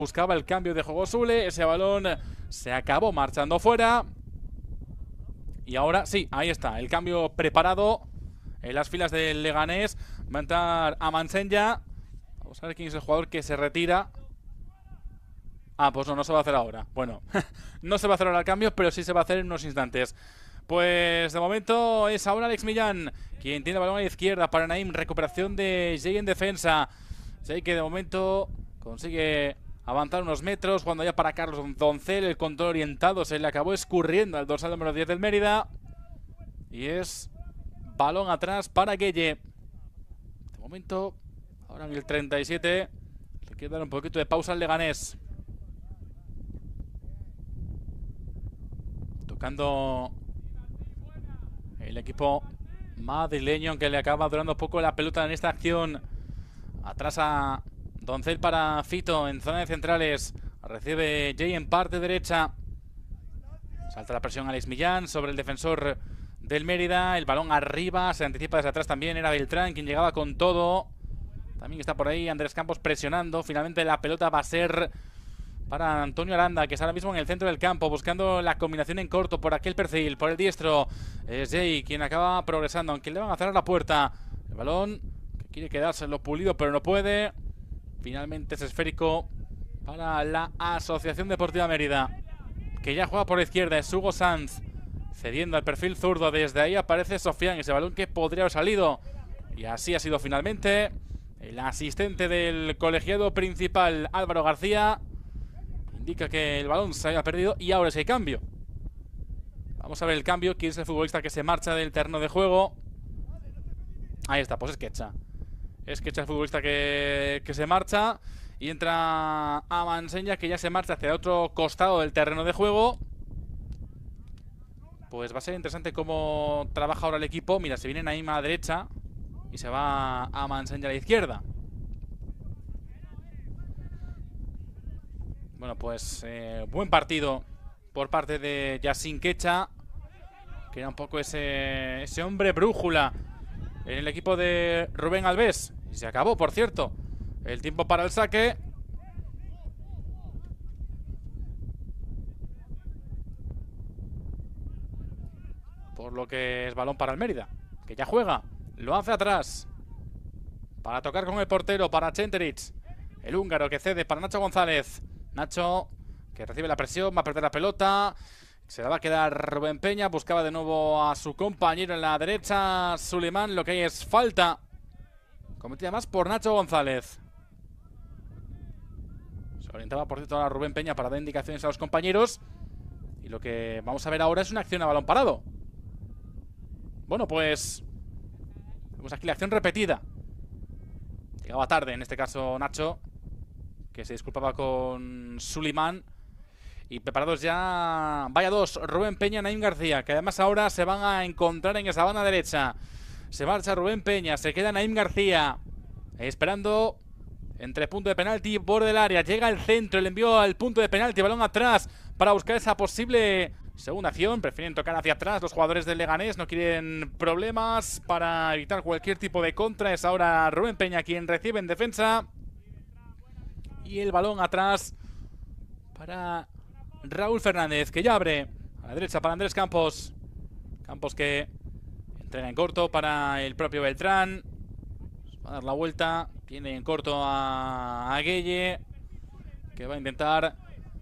Buscaba el cambio de juego Sule, ese balón se acabó marchando fuera. Y ahora sí, ahí está, el cambio preparado en las filas del Leganés. Va a entrar a Mansenya. Vamos a ver quién es el jugador que se retira. Ah, pues no se va a hacer ahora. Bueno, no se va a hacer ahora el cambio, pero sí se va a hacer en unos instantes. Pues de momento es ahora Alex Millán quien tiene el balón a la izquierda para Naim. Recuperación de Jay en defensa. Jay que de momento consigue avanzar unos metros. Cuando ya para Carlos Doncel, el control orientado se le acabó escurriendo al dorsal número 10 del Mérida. Y es balón atrás para Gueye. De momento, ahora en el 37, le quiere dar un poquito de pausa al Leganés. Tocando el equipo madrileño, aunque le acaba durando poco la pelota en esta acción. Atrás a Doncel para Fito en zona de centrales. Recibe Jay en parte derecha. Salta la presión Alex Millán sobre el defensor del Mérida. El balón arriba, se anticipa desde atrás también. Era Beltrán quien llegaba con todo. También está por ahí Andrés Campos presionando. Finalmente la pelota va a ser para Antonio Aranda, que está ahora mismo en el centro del campo, buscando la combinación en corto por aquel perfil, por el diestro. Es Jay quien acaba progresando, aunque le van a cerrar la puerta. El balón que quiere quedárselo pulido, pero no puede. Finalmente es esférico para la Asociación Deportiva Mérida, que ya juega por la izquierda. Es Hugo Sanz cediendo al perfil zurdo. Desde ahí aparece Sofian, ese balón que podría haber salido. Y así ha sido finalmente. El asistente del colegiado principal, Álvaro García, indica que el balón se había perdido y ahora sí hay cambio. Vamos a ver el cambio. ¿Quién es el futbolista que se marcha del terreno de juego? Ahí está, pues es Quecha. Es Quecha el futbolista que se marcha. Y entra a Mansenya, que ya se marcha hacia el otro costado del terreno de juego. Pues va a ser interesante cómo trabaja ahora el equipo. Mira, se viene Naim a la derecha y se va a Mansenya a la izquierda. Bueno, pues buen partido por parte de Yacine Quecha, que era un poco ese hombre brújula en el equipo de Rubén Alves. Y se acabó, por cierto, el tiempo para el saque. Por lo que es balón para el Mérida, que ya juega. Lo hace atrás para tocar con el portero, para Chenteric. El húngaro que cede para Nacho González. Nacho, que recibe la presión, va a perder la pelota. Se la va a quedar Rubén Peña. Buscaba de nuevo a su compañero en la derecha, Suleiman. Lo que hay es falta cometida más por Nacho González. Se orientaba, por cierto, a Rubén Peña para dar indicaciones a los compañeros. Y lo que vamos a ver ahora es una acción a balón parado. Bueno, pues vemos aquí la acción repetida. Llegaba tarde, en este caso Nacho, que se disculpaba con Suleiman. Y preparados ya, vaya dos, Rubén Peña, Naim García, que además ahora se van a encontrar en esa banda derecha. Se marcha Rubén Peña, se queda Naim García, esperando entre punto de penalti y borde del área. Llega al centro, el envío al punto de penalti, balón atrás para buscar esa posible segunda acción. Prefieren tocar hacia atrás los jugadores del Leganés, no quieren problemas para evitar cualquier tipo de contra. Es ahora Rubén Peña quien recibe en defensa. Y el balón atrás para Raúl Fernández, que ya abre a la derecha para Andrés Campos. Campos que entrega en corto para el propio Beltrán. Va a dar la vuelta. Tiene en corto a Gueye, que va a intentar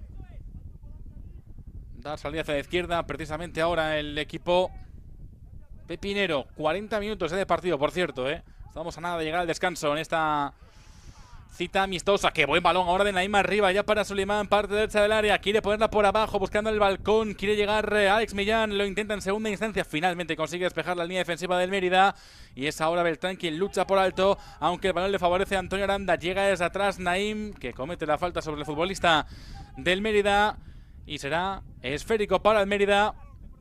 dar salida hacia la izquierda. Precisamente ahora el equipo pepinero. 40 minutos de partido, por cierto, Estamos a nada de llegar al descanso en esta cita amistosa. Qué buen balón ahora de Naim arriba, ya para Suleiman, parte derecha del área. Quiere ponerla por abajo, buscando el balcón. Quiere llegar Alex Millán, lo intenta en segunda instancia. Finalmente consigue despejar la línea defensiva del Mérida. Y es ahora Beltrán quien lucha por alto, aunque el balón le favorece a Antonio Aranda. Llega desde atrás Naim, que comete la falta sobre el futbolista del Mérida. Y será esférico para el Mérida.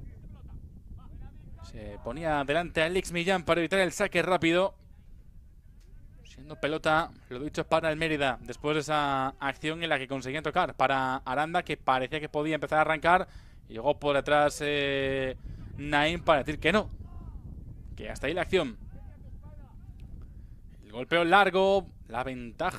Se ponía delante a Alex Millán para evitar el saque rápido. Siendo pelota, lo dicho, para el Mérida, después de esa acción en la que conseguían tocar para Aranda, que parecía que podía empezar a arrancar. Y llegó por detrás Naim para decir que no, que hasta ahí la acción. El golpeo largo, la ventaja